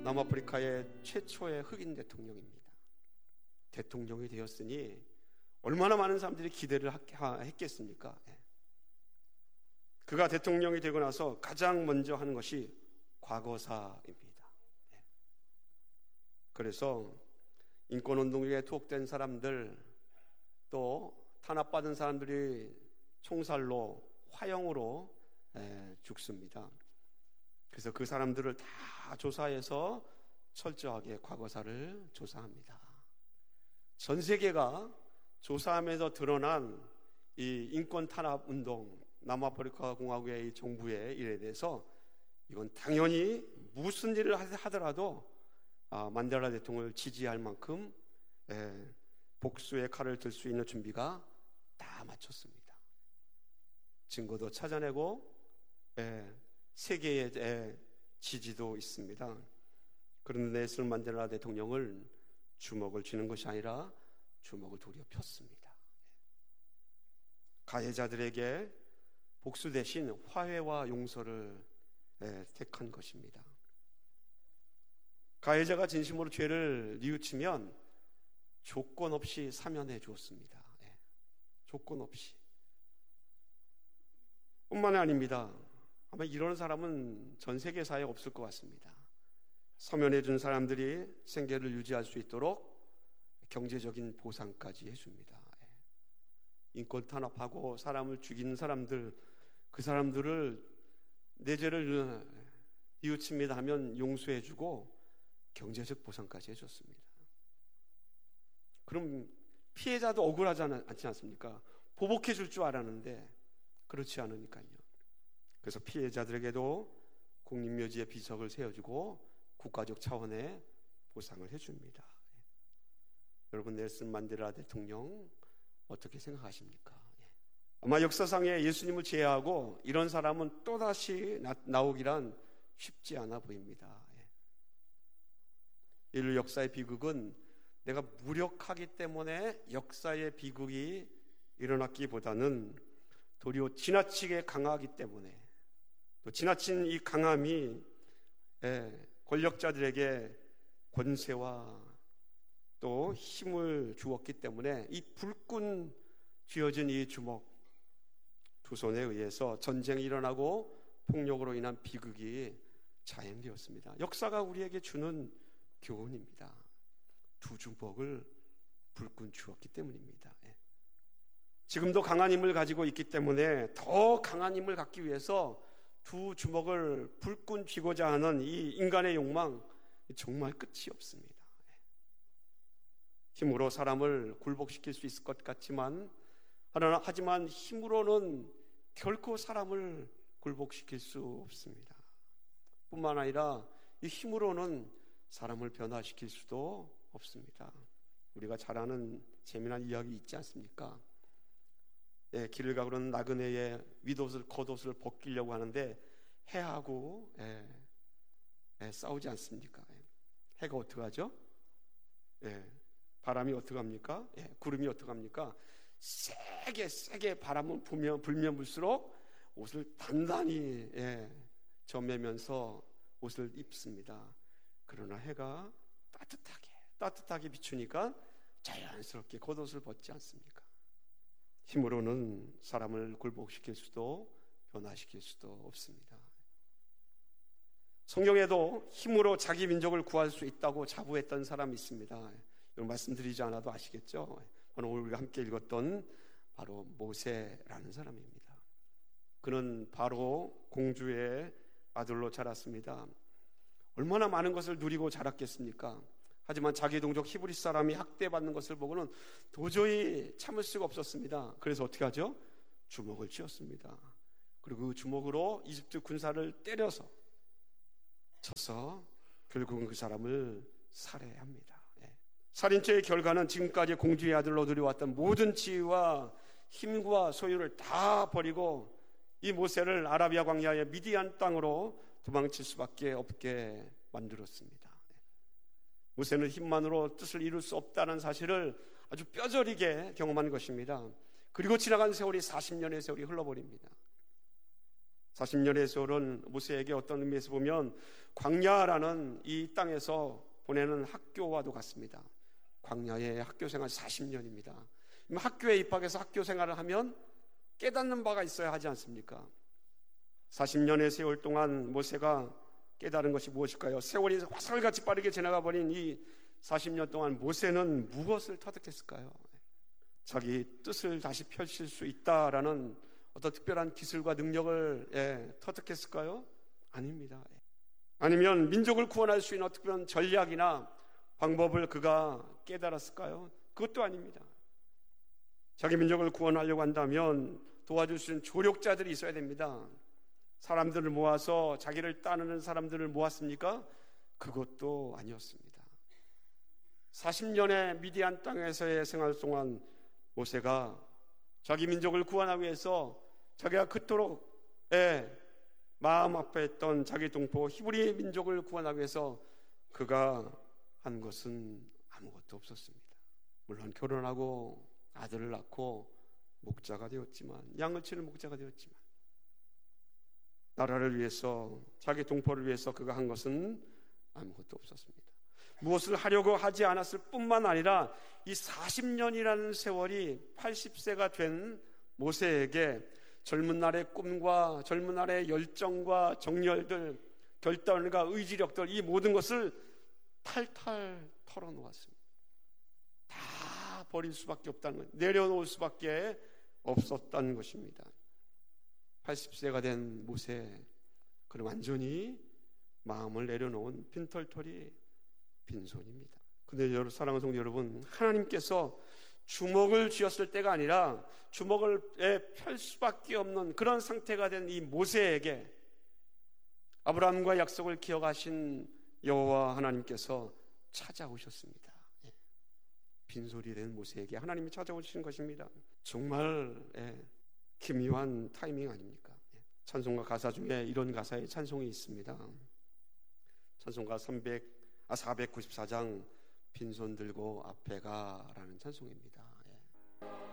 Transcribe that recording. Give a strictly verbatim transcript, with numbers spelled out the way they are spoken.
남아프리카의 최초의 흑인 대통령입니다. 대통령이 되었으니 얼마나 많은 사람들이 기대를 했겠습니까? 그가 대통령이 되고 나서 가장 먼저 하는 것이 과거사입니다. 그래서 인권운동에 투옥된 사람들, 또 탄압받은 사람들이 총살로, 화형으로 죽습니다. 그래서 그 사람들을 다 조사해서 철저하게 과거사를 조사합니다. 전 세계가 조사하면서 드러난 이 인권 탄압 운동, 남아프리카 공화국의 이 정부의 일에 대해서 이건 당연히 무슨 일을 하더라도 아, 만델라 대통령을 지지할 만큼 예, 복수의 칼을 들 수 있는 준비가 다 마쳤습니다. 증거도 찾아내고 예, 세계의 예, 지지도 있습니다. 그런데 넬슨 만델라 대통령을 주먹을 쥐는 것이 아니라 주먹을 도리어 폈습니다. 가해자들에게 복수 대신 화해와 용서를 예, 택한 것입니다. 가해자가 진심으로 죄를 뉘우치면 조건 없이 사면해 주었습니다. 예, 조건 없이. 뿐만 아닙니다. 아마 이런 사람은 전 세계사에 없을 것 같습니다. 사면해 준 사람들이 생계를 유지할 수 있도록 경제적인 보상까지 해줍니다. 예. 인권 탄압하고 사람을 죽이는 사람들, 그 사람들을 내 죄를 뉘우칩니다 하면 용서해주고 경제적 보상까지 해줬습니다. 그럼 피해자도 억울하지 않지 않습니까? 보복해 줄 줄 알았는데 그렇지 않으니까요. 그래서 피해자들에게도 국립묘지에 비석을 세워주고 국가적 차원의 보상을 해줍니다. 여러분, 넬슨 만델라 대통령 어떻게 생각하십니까? 아마 역사상에 예수님을 제외하고 이런 사람은 또다시 나, 나오기란 쉽지 않아 보입니다. 인류 역사의 비극은 내가 무력하기 때문에 역사의 비극이 일어났기보다는 도리어 지나치게 강하기 때문에, 또 지나친 이 강함이 권력자들에게 권세와 또 힘을 주었기 때문에 이 불끈 쥐어진 이 주먹 두 손에 의해서 전쟁이 일어나고 폭력으로 인한 비극이 자행되었습니다. 역사가 우리에게 주는 교훈입니다. 두 주먹을 불끈 쥐었기 때문입니다. 지금도 강한 힘을 가지고 있기 때문에 더 강한 힘을 갖기 위해서 두 주먹을 불끈 쥐고자 하는 이 인간의 욕망, 정말 끝이 없습니다. 힘으로 사람을 굴복시킬 수 있을 것 같지만, 하지만 힘으로는 결코 사람을 굴복시킬 수 없습니다. 뿐만 아니라 이 힘으로는 사람을 변화시킬 수도 없습니다. 우리가 잘 아는 재미난 이야기 있지 않습니까? 예, 길을 가고 그러는 나그네의 윗옷을 겉옷을 벗기려고 하는데 해하고 예, 예, 싸우지 않습니까? 예. 해가 어떻게 하죠? 예, 바람이 어떻게 합니까? 예, 구름이 어떻게 합니까? 세게 세게 바람은 불면, 불면 불수록 옷을 단단히 예, 점매면서 옷을 입습니다. 그러나 해가 따뜻하게 따뜻하게 비추니까 자연스럽게 겉옷을 벗지 않습니까? 힘으로는 사람을 굴복시킬 수도 변화시킬 수도 없습니다. 성경에도 힘으로 자기 민족을 구할 수 있다고 자부했던 사람이 있습니다. 이런 말씀드리지 않아도 아시겠죠? 오늘 우리가 함께 읽었던 바로 모세라는 사람입니다. 그는 바로 공주의 아들로 자랐습니다. 얼마나 많은 것을 누리고 자랐겠습니까? 하지만 자기 동족 히브리 사람이 학대받는 것을 보고는 도저히 참을 수가 없었습니다. 그래서 어떻게 하죠? 주먹을 쥐었습니다. 그리고 그 주먹으로 이집트 군사를 때려서 쳐서 결국은 그 사람을 살해합니다. 예. 살인죄의 결과는 지금까지 공주의 아들로 누려왔던 모든 지위와 힘과 소유를 다 버리고 이 모세를 아라비아 광야의 미디안 땅으로 도망칠 수밖에 없게 만들었습니다. 모세는 힘만으로 뜻을 이룰 수 없다는 사실을 아주 뼈저리게 경험한 것입니다. 그리고 지나간 세월이 사십 년의 세월이 흘러버립니다. 사십 년의 세월은 모세에게 어떤 의미에서 보면 광야라는 이 땅에서 보내는 학교와도 같습니다. 광야의 학교 생활 사십 년입니다. 학교에 입학해서 학교 생활을 하면 깨닫는 바가 있어야 하지 않습니까? 사십 년의 세월 동안 모세가 깨달은 것이 무엇일까요? 세월이 화살같이 빠르게 지나가 버린 이 사십 년 동안 모세는 무엇을 터득했을까요? 자기 뜻을 다시 펼칠 수 있다라는 어떤 특별한 기술과 능력을 예, 터득했을까요? 아닙니다. 아니면 민족을 구원할 수 있는 특별한 전략이나 방법을 그가 깨달았을까요? 그것도 아닙니다. 자기 민족을 구원하려고 한다면 도와줄 수 있는 조력자들이 있어야 됩니다. 사람들을 모아서 자기를 따르는 사람들을 모았습니까? 그것도 아니었습니다. 사십 년의 미디안 땅에서의 생활 동안 모세가 자기 민족을 구원하기 위해서 자기가 그토록 예, 마음 아파했던 자기 동포 히브리 민족을 구원하기 위해서 그가 한 것은 아무것도 없었습니다. 물론 결혼하고 아들을 낳고 목자가 되었지만, 양을 치는 목자가 되었지만, 나라를 위해서, 자기 동포를 위해서 그가 한 것은 아무것도 없었습니다. 무엇을 하려고 하지 않았을 뿐만 아니라 이 사십 년이라는 세월이 팔십 세가 된 모세에게 젊은 날의 꿈과 젊은 날의 열정과 정열들, 결단과 의지력들, 이 모든 것을 탈탈 털어놓았습니다. 다 버릴 수밖에 없다는 것, 내려놓을 수밖에 없었다는 것입니다. 팔십 세가 된 모세, 그는 완전히 마음을 내려놓은 빈털털이 빈손입니다. 근데 여러분, 사랑하는 성도 여러분, 하나님께서 주먹을 쥐었을 때가 아니라 주먹을 펼 수밖에 없는 그런 상태가 된 이 모세에게 아브라함과 약속을 기억하신 여호와 하나님께서 찾아오셨습니다. 빈손이 된 모세에게 하나님이 찾아오신 것입니다. 정말 예, 기묘한 타이밍 아닙니까? 찬송가 가사 중에 이런 가사의 찬송이 있습니다. 찬송가 사백구십사 장 빈손 들고 앞에 가라는 찬송입니다.